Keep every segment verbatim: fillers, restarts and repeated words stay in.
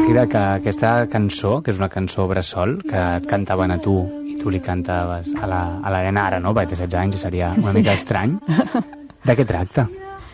Ràgida, que aquesta cançó, que és una cançó bressol, que et cantaven a tu i tu li cantaves a la, a l'Helena ara, no? Perquè té setze anys i seria una mica estrany. De què tracta?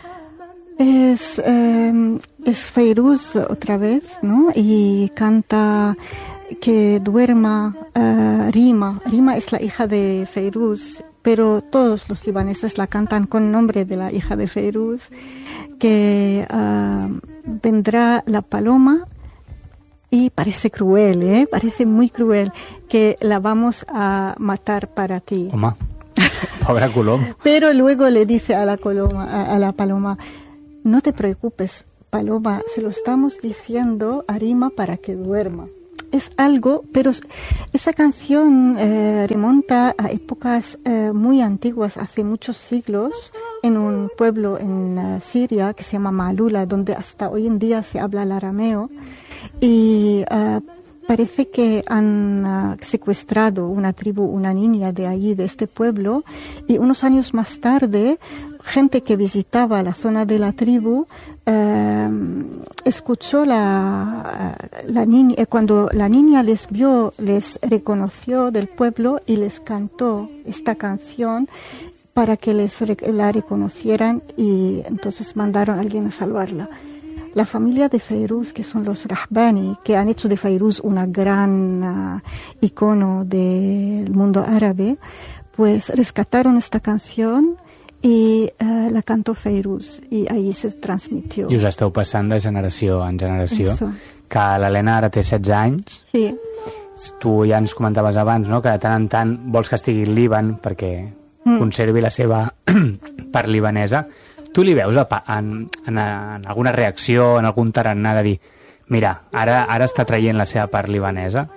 Es, eh, es Feiruz otra vez, ¿no? Y canta que duerma, uh, Rima. Rima es la hija de Feiruz, pero todos los libaneses la cantan con nombre de la hija de Feiruz, que uh, vendrá la paloma y parece cruel, ¿eh? Parece muy cruel, que la vamos a matar para ti. Home, pobre colom. Pero luego le dice a la, coloma, a, a la paloma, no te preocupes, paloma, se lo estamos diciendo a Rima para que duerma. Es algo, pero esa canción eh, remonta a épocas eh, muy antiguas, hace muchos siglos, en un pueblo en uh, Siria que se llama Malula, donde hasta hoy en día se habla el arameo, y uh, parece que han uh, secuestrado una tribu, una niña de allí, de este pueblo, y unos años más tarde, gente que visitaba la zona de la tribu eh, escuchó la, la niña, eh, cuando la niña les vio, les reconoció del pueblo y les cantó esta canción para que les la reconocieran, y entonces mandaron a alguien a salvarla. La familia de Feiruz, que son los Rahbani, que han hecho de Feiruz una gran uh, icono del mundo árabe, pues rescataron esta canción i uh, la cantó Feiruz, i ahí se transmitió. I us esteu passant de generació en generació. Eso. Que l'Helena ara té setze anys. Sí. Tu ja ens comentaves abans, no?, que de tant en tant vols que estigui al Líban perquè mm. conservi la seva part libanesa. Tu li veus a, en, en, en alguna reacció, en algun tarannà de dir mira, ara, ara està traient la seva part libanesa?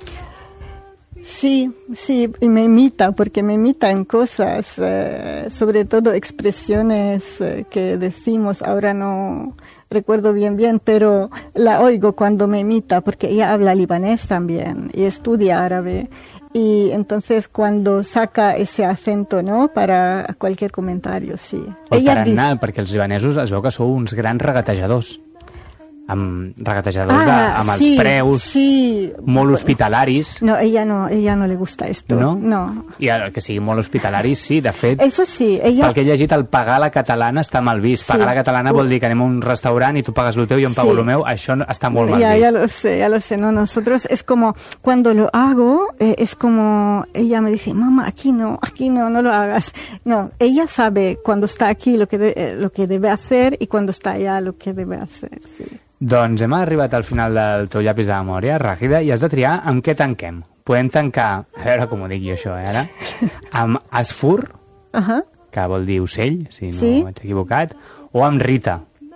Sí, sí, y me imita, porque me imita en cosas, eh, sobre todo expresiones eh, que decimos, ahora no recuerdo bien bien, pero la oigo cuando me imita, porque ella habla libanés también y estudia árabe, y entonces cuando saca ese acento, ¿no?, para cualquier comentario, sí. El tarannà, dice, perquè els libanesos es veu que sou uns grans regatejadors. Amb regatejadors ah, de, amb els sí, preus sí. molt hospitalaris. No, ella no, ella no le gusta esto. No? No. I que sigui molt hospitalaris, sí, de fet. Eso sí, ella... Pel que he llegit, el pagar la catalana està mal vist. Pagar sí. la catalana vol dir que anem a un restaurant i tu pagues el teu i jo em pago sí. el meu. Això està molt mal ya, vist. Ya lo sé, ya lo sé. No, nosotros es como, cuando lo hago, eh, es como, ella me dice, mamá, aquí no, aquí no, no lo hagas. No, ella sabe cuando está aquí lo que, de, eh, lo que debe hacer y cuando está allá lo que debe hacer, sí. Doncs hem arribat al final del teu llapis de memòria, Ràgida, i has de triar amb què tanquem. Podem tancar, a veure com ho dic jo això, eh, ara, amb Asfur, uh -huh. que vol dir ocell, si no sí. vaig equivocat, o amb Rita.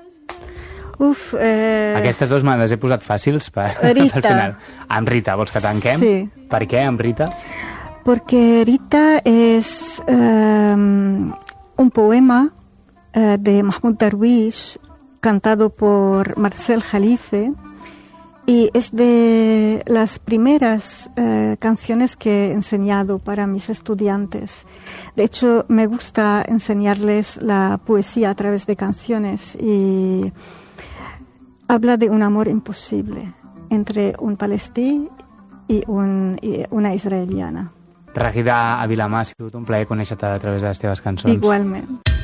Uf, eh... Aquestes dues me les he posat fàcils per, Rita. pel final. Amb Rita, vols que tanquem? Sí. Per què amb Rita? Porque Rita es um, un poema uh, de Mahmoud Darwish, cantado por Marcel Khalife, y es de las primeras eh, canciones que he enseñado para mis estudiantes. De hecho, me gusta enseñarles la poesía a través de canciones, y habla de un amor imposible entre un palestí y, un, y una israeliana. Ràgida Avilamà, ha sigut un plaer conèixer-te a través de les teves cançons. Igualment.